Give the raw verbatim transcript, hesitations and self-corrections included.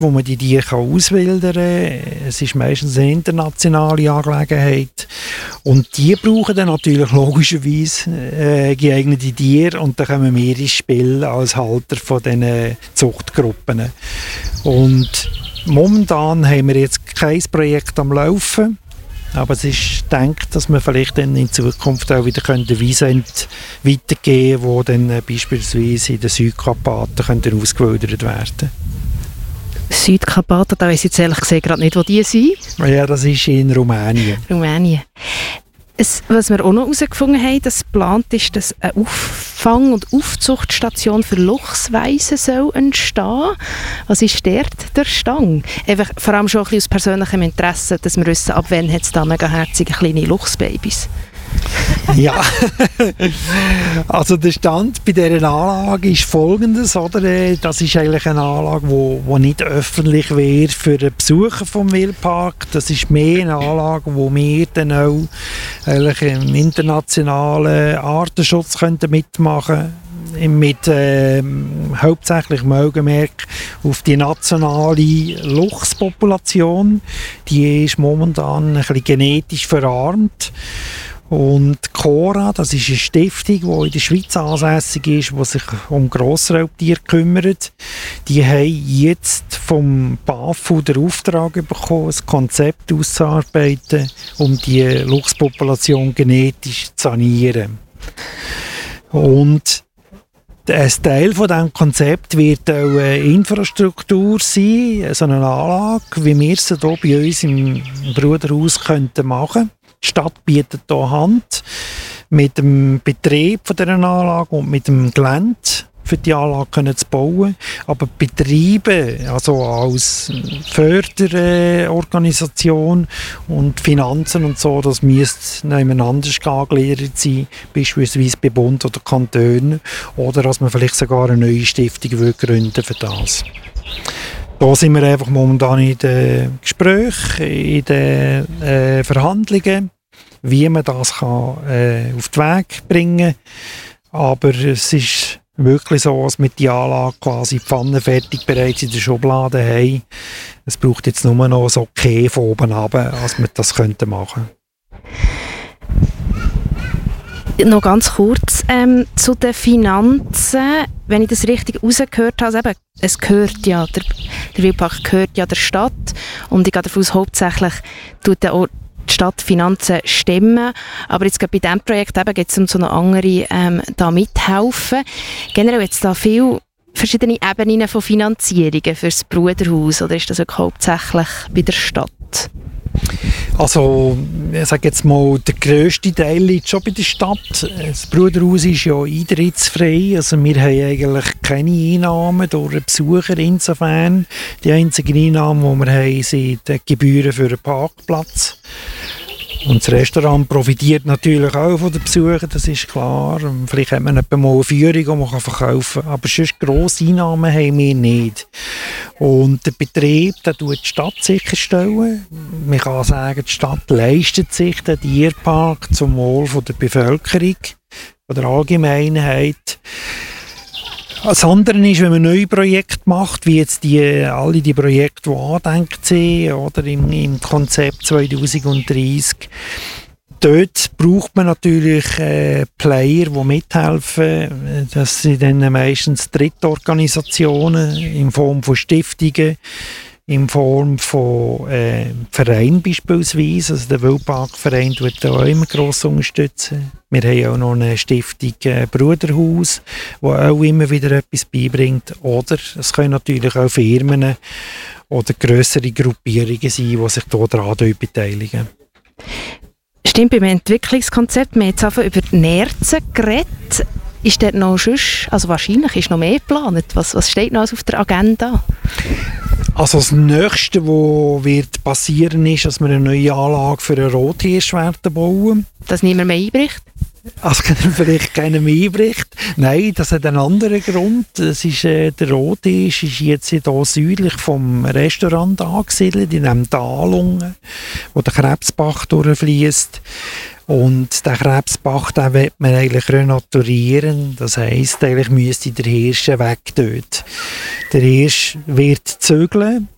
wo man die Tiere auswildern kann. Es ist meistens eine internationale Angelegenheit. Und die brauchen dann natürlich logischerweise äh, geeignete Tiere und dann kommen wir ins Spiel als Halter von diesen Zuchtgruppen. Und momentan haben wir jetzt kein Projekt am Laufen, aber es ist gedacht, dass wir vielleicht dann in Zukunft auch wieder Wiesen weitergeben können, die dann äh, beispielsweise in den Südkarpaten können ausgewildert werden. Südkarpaten, da weiss ich jetzt ehrlich gesagt gerade nicht, wo die sind. Ja, das ist in Rumänien. Rumänien. Es, was wir auch noch herausgefunden haben, dass geplant ist, dass eine Auffang- und Aufzuchtstation für Luchsweisen soll entstehen. Was ist dort der Stand? Einfach, vor allem schon ein bisschen aus persönlichem Interesse, dass wir wissen, ab wann hat es da mega herzige kleine Luchsbabys. Ja, also der Stand bei dieser Anlage ist folgendes, oder? Das ist eigentlich eine Anlage, die, die nicht öffentlich wäre für den Besucher vom Wildpark. Das ist mehr eine Anlage, wo wir dann auch eigentlich im internationalen Artenschutz könnten mitmachen könnten. Mit äh, hauptsächlich im Augenmerk auf die nationale Luchspopulation. Die ist momentan ein bisschen genetisch verarmt. Und Cora, das ist eine Stiftung, die in der Schweiz ansässig ist, die sich um Grossraubtiere kümmert. Die haben jetzt vom BAFU den Auftrag bekommen, ein Konzept auszuarbeiten, um die Luchspopulation genetisch zu sanieren. Und ein Teil von diesem Konzept wird auch eine Infrastruktur sein, so eine Anlage, wie wir sie hier bei uns im Bruderhaus könnten machen könnten. Die Stadt bietet hier Hand mit dem Betrieb von dieser Anlage und mit dem Gelände für die Anlage zu bauen. Aber die Betriebe, also als Förderorganisation und Finanzen und so, das müsste nebeneinander angegliedert sein, beispielsweise bei Bund oder Kantonen, oder dass man vielleicht sogar eine neue Stiftung gründen für das. Da sind wir einfach momentan in den Gesprächen, in den äh, Verhandlungen, wie man das kann, äh, auf den Weg bringen kann. Aber es ist wirklich so, dass wir die Anlage quasi pfannenfertig bereits in der Schublade haben. Es braucht jetzt nur noch ein Okay von oben runter, als wir das könnten machen. Noch ganz kurz ähm, zu den Finanzen. Wenn ich das richtig rausgehört habe, eben, es gehört ja, der, der Wildpark gehört ja der Stadt und ich gehe davon aus, hauptsächlich tut auch die Stadt Finanzen stemmen. Aber jetzt bei diesem Projekt geht es um so eine andere ähm, da mithelfen. Generell jetzt da viele verschiedene Ebenen von Finanzierungen für das Bruderhaus, oder ist das auch hauptsächlich bei der Stadt? Also, ich sage jetzt mal, der grösste Teil liegt schon bei der Stadt. Das Bruderhaus ist ja eintrittsfrei, also wir haben eigentlich keine Einnahmen durch den Besucher insofern. Die einzigen Einnahmen, die wir haben, sind die Gebühren für den Parkplatz. Und das Restaurant profitiert natürlich auch von den Besuchern, das ist klar. Vielleicht hat man etwa mal eine Führung, die man verkaufen kann. Aber sonst grosse Einnahmen haben wir nicht. Und der Betrieb, den tut die Stadt sicherstellen. Man kann sagen, die Stadt leistet sich den Tierpark zum Wohl der Bevölkerung, von der Allgemeinheit. Das andere ist, wenn man neue Projekte macht, wie jetzt die, alle die Projekte, die angedenkt sind, oder im, im Konzept zwanzig dreißig. Dort braucht man natürlich äh, Player, die mithelfen. Das sind dann meistens Drittorganisationen in Form von Stiftungen, in Form von äh, Vereinen beispielsweise. Also der Wildparkverein tut auch immer gross unterstützen. Wir haben auch noch eine Stiftung äh, Bruderhaus, die auch immer wieder etwas beibringt. Oder es können natürlich auch Firmen oder grössere Gruppierungen sein, die sich daran beteiligen. Stimmt, beim Entwicklungskonzept, wir haben jetzt einfach über die Nerzen geredet. Ist dort noch sonst, also wahrscheinlich ist noch mehr geplant. Was, was steht noch auf der Agenda? Also das Nächste, was wird passieren, ist, dass wir eine neue Anlage für einen Rothirsch werden bauen. Dass niemand mehr einbricht? Also vielleicht keiner mehr einbricht. Nein, das hat einen anderen Grund. Das ist, äh, der Rothirsch ist jetzt hier südlich vom Restaurant angesiedelt, in einem Tal unten, wo der Krebsbach durchfließt. Und den Krebsbach, den will man eigentlich renaturieren. Das heisst, eigentlich müsste der Hirsch weg dort. Der Hirsch wird zügeln.